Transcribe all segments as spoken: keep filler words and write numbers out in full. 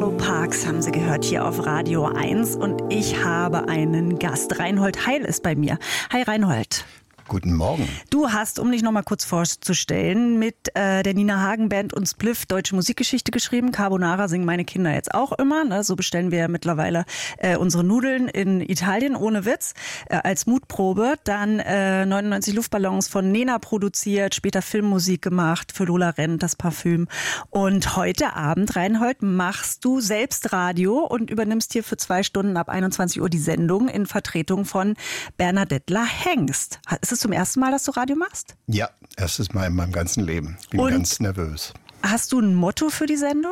Arlo Parks haben Sie gehört hier auf Radio eins und ich habe einen Gast. Reinhold Heil ist bei mir. Hi Reinhold. Guten Morgen. Du hast, um dich noch mal kurz vorzustellen, mit äh, der Nina Hagen Band und Spliff deutsche Musikgeschichte geschrieben. Carbonara singen meine Kinder jetzt auch immer. Ne? So bestellen wir ja mittlerweile äh, unsere Nudeln in Italien, ohne Witz, äh, als Mutprobe. Dann äh, neunundneunzig Luftballons von Nena produziert, später Filmmusik gemacht für Lola Rent, das Parfüm. Und heute Abend, Reinhold, machst du selbst Radio und übernimmst hier für zwei Stunden ab einundzwanzig Uhr die Sendung in Vertretung von Bernadettler Hengst. Ist es zum ersten Mal, dass du Radio machst? Ja, erstes Mal in meinem ganzen Leben. Ich bin und ganz nervös. Hast du ein Motto für die Sendung?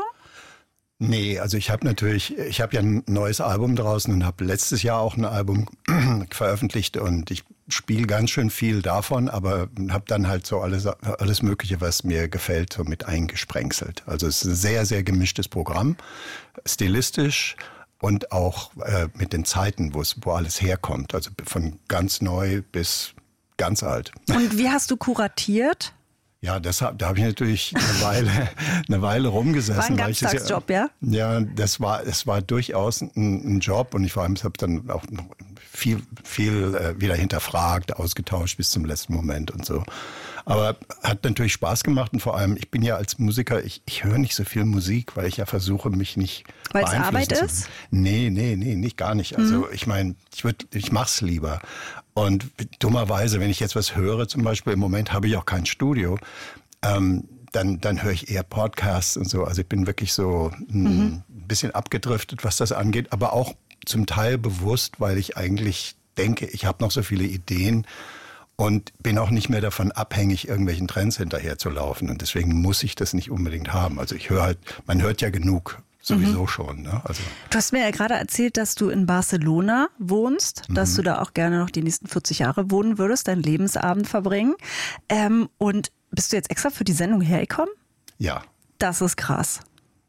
Nee, also ich habe natürlich, ich habe ja ein neues Album draußen und habe letztes Jahr auch ein Album veröffentlicht und ich spiele ganz schön viel davon, aber habe dann halt so alles, alles Mögliche, was mir gefällt, so mit eingesprenkselt. Also es ist ein sehr, sehr gemischtes Programm, stilistisch und auch äh, mit den Zeiten, wo es, wo alles herkommt. Also von ganz neu bis ganz alt. Und wie hast du kuratiert? Ja, deshalb, da habe ich natürlich eine Weile, eine Weile rumgesessen. War ein Ganztagsjob, ja? Ja, das war, es war durchaus ein, ein Job und ich vor allem habe dann auch viel, viel äh, wieder hinterfragt, ausgetauscht bis zum letzten Moment und so. Aber hat natürlich Spaß gemacht und vor allem, ich bin ja als Musiker, ich, ich höre nicht so viel Musik, weil ich ja versuche, mich nicht Weil es beeinflussen Arbeit zu. ist? Nee, nee, nee, nicht gar nicht. Also Mhm. ich meine, ich würd, ich mach's lieber. Und dummerweise, wenn ich jetzt was höre, zum Beispiel im Moment habe ich auch kein Studio, ähm, dann, dann höre ich eher Podcasts und so. Also ich bin wirklich so mhm. ein bisschen abgedriftet, was das angeht, aber auch zum Teil bewusst, weil ich eigentlich denke, ich habe noch so viele Ideen und bin auch nicht mehr davon abhängig, irgendwelchen Trends hinterher zu laufen. Und deswegen muss ich das nicht unbedingt haben. Also ich höre halt, man hört ja genug. Sowieso mhm. schon. Ne? Also. Du hast mir ja gerade erzählt, dass du in Barcelona wohnst, mhm. dass du da auch gerne noch die nächsten vierzig Jahre wohnen würdest, deinen Lebensabend verbringen. Ähm, und bist du jetzt extra für die Sendung hergekommen? Ja. Das ist krass.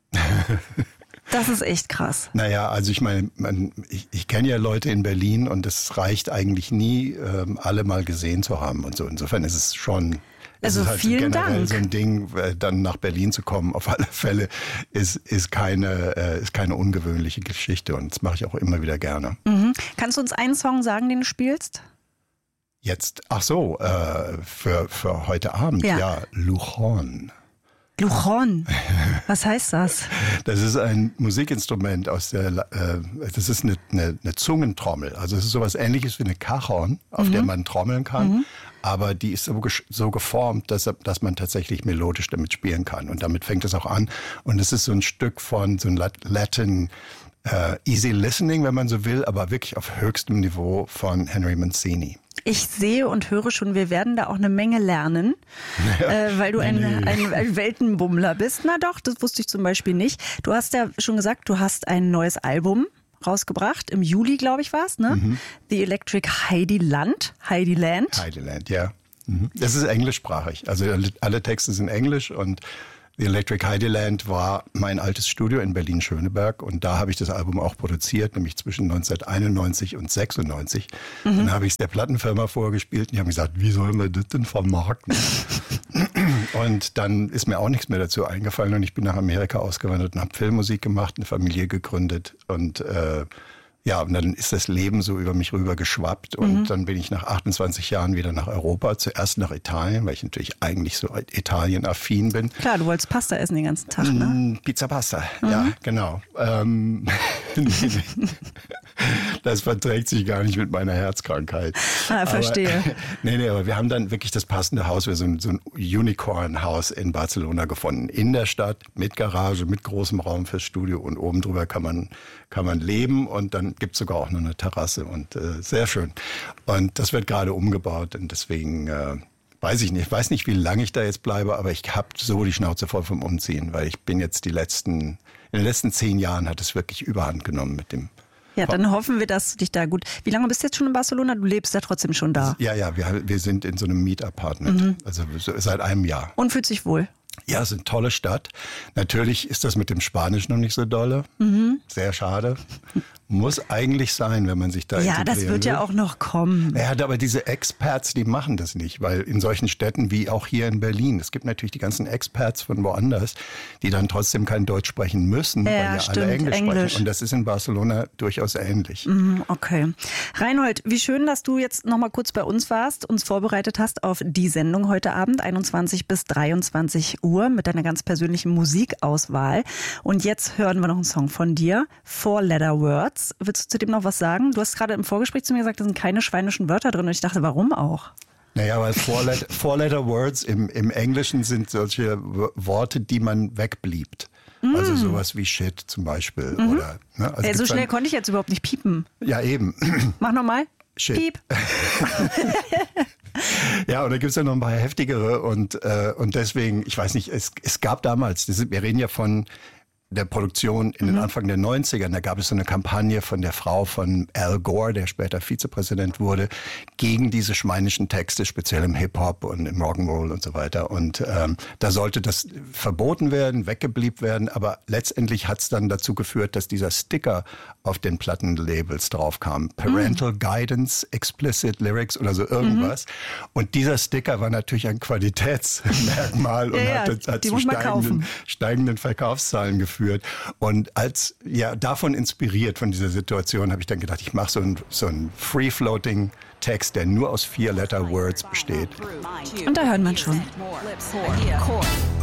Das ist echt krass. Naja, also ich meine, man, ich, ich kenne ja Leute in Berlin und es reicht eigentlich nie, ähm, alle mal gesehen zu haben und so. Insofern ist es schon... Also es ist halt vielen generell Dank. So ein Ding, dann nach Berlin zu kommen, auf alle Fälle, ist, ist, keine, äh, ist keine ungewöhnliche Geschichte und das mache ich auch immer wieder gerne. Mhm. Kannst du uns einen Song sagen, den du spielst? Jetzt, ach so, äh, für, für heute Abend, ja, ja Luchon. Luchon, was heißt das? Das ist ein Musikinstrument aus der, äh, das ist eine, eine, eine Zungentrommel. Also es ist sowas Ähnliches wie eine Cajon, auf mhm. der man trommeln kann. Mhm. Aber die ist so, so geformt, dass, dass man tatsächlich melodisch damit spielen kann. Und damit fängt es auch an. Und es ist so ein Stück von so ein Latin äh, Easy Listening, wenn man so will, aber wirklich auf höchstem Niveau von Henry Mancini. Ich sehe und höre schon, wir werden da auch eine Menge lernen, ja, äh, weil du ein, nee. ein, ein Weltenbummler bist. Na doch, das wusste ich zum Beispiel nicht. Du hast ja schon gesagt, du hast ein neues Album rausgebracht. Im Juli, glaube ich, war es, ne? Mhm. The Electric Heidiland. Heidiland. Heidiland, ja. Mhm. Das ist englischsprachig. Also alle Texte sind englisch und The Electric Heidiland war mein altes Studio in Berlin-Schöneberg und da habe ich das Album auch produziert, nämlich zwischen neunzehnhunderteinundneunzig und sechsundneunzig. Mhm. Dann habe ich es der Plattenfirma vorgespielt und die haben gesagt, wie sollen wir das denn vermarkten? Und dann ist mir auch nichts mehr dazu eingefallen und ich bin nach Amerika ausgewandert und habe Filmmusik gemacht, eine Familie gegründet und äh, ja, und dann ist das Leben so über mich rüber geschwappt und mhm. dann bin ich nach achtundzwanzig Jahren wieder nach Europa, zuerst nach Italien, weil ich natürlich eigentlich so Italien-affin bin. Klar, du wolltest Pasta essen den ganzen Tag, ne? Pizza Pasta, mhm. ja, genau. Ähm, das verträgt sich gar nicht mit meiner Herzkrankheit. Ah, verstehe. Aber, nee, nee, aber wir haben dann wirklich das passende Haus, so ein, so ein Unicorn-Haus in Barcelona gefunden. In der Stadt, mit Garage, mit großem Raum fürs Studio und oben drüber kann man, kann man leben und dann gibt es sogar auch noch eine Terrasse und äh, sehr schön. Und das wird gerade umgebaut und deswegen äh, weiß ich nicht, ich weiß nicht, wie lange ich da jetzt bleibe, aber ich habe so die Schnauze voll vom Umziehen, weil ich bin jetzt die letzten, in den letzten zehn Jahren hat es wirklich Überhand genommen mit dem. Ja, dann hoffen wir, dass du dich da gut... Wie lange bist du jetzt schon in Barcelona? Du lebst ja trotzdem schon da. Ja, ja, wir, wir sind in so einem Mietapartment, mhm. also seit einem Jahr. Und fühlt sich wohl? Ja, es ist eine tolle Stadt. Natürlich ist das mit dem Spanisch noch nicht so dolle. Mhm. Sehr schade. Muss eigentlich sein, wenn man sich da Ja, das wird will. ja auch noch kommen. Ja, aber diese Expats, die machen das nicht, weil in solchen Städten wie auch hier in Berlin, es gibt natürlich die ganzen Expats von woanders, die dann trotzdem kein Deutsch sprechen müssen, Ja, weil ja stimmt, alle Englisch, Englisch sprechen. Und das ist in Barcelona durchaus ähnlich. Mhm, okay. Reinhold, wie schön, dass du jetzt noch mal kurz bei uns warst, uns vorbereitet hast auf die Sendung heute Abend, einundzwanzig bis dreiundzwanzig Uhr, mit deiner ganz persönlichen Musikauswahl. Und jetzt hören wir noch einen Song von dir, Four Letter Words. Willst du zu dem noch was sagen? Du hast gerade im Vorgespräch zu mir gesagt, da sind keine schweinischen Wörter drin. Und ich dachte, warum auch? Naja, weil Four-Letter Four-Letter Words im, im Englischen sind solche Worte, die man wegbliebt. Mm. Also sowas wie Shit zum Beispiel. Mhm. Oder, ne? Also äh, so schnell dann, konnte ich jetzt überhaupt nicht piepen. Ja, eben. Mach nochmal. Shit. Piep. Ja, und da gibt es ja noch ein paar heftigere. Und, äh, und deswegen, ich weiß nicht, es, es gab damals, das ist, wir reden ja von der Produktion in den mhm. Anfang der neunziger. Da gab es so eine Kampagne von der Frau von Al Gore, der später Vizepräsident wurde, gegen diese schweinischen Texte, speziell im Hip-Hop und im Rock'n'Roll und so weiter. Und ähm, da sollte das verboten werden, weggeblieben werden. Aber letztendlich hat es dann dazu geführt, dass dieser Sticker auf den Plattenlabels draufkam. Parental mhm. Guidance, Explicit Lyrics oder so irgendwas. Mhm. Und dieser Sticker war natürlich ein Qualitätsmerkmal und ja, hat, hat zu steigenden, steigenden Verkaufszahlen geführt. Und als ja davon inspiriert von dieser Situation habe ich dann gedacht, ich mache so einen so einen free-floating Text, der nur aus vier Letter Words besteht. Und da hört man schon.